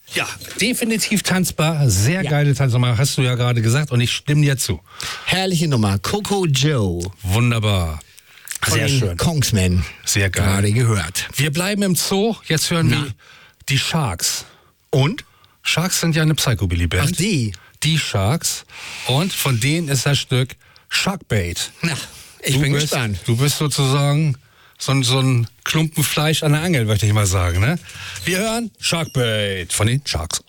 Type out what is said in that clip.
Ja, definitiv tanzbar. Sehr geile Tanznummer, hast du ja gerade gesagt. Und ich stimme dir zu. Herrliche Nummer. Coco Joe. Wunderbar. Sehr schön. Kongsman. Sehr geil. Gerade gehört. Wir bleiben im Zoo. Jetzt hören wir die Sharks. Und? Sharks sind ja eine Psychobilly-Band. Ach, die? Die Sharks. Und von denen ist das Stück Sharkbait. Na, ich bin gespannt. Du bist sozusagen so ein Klumpen Fleisch an der Angel, möchte ich mal sagen. Ne? Wir hören Sharkbait von den Sharks.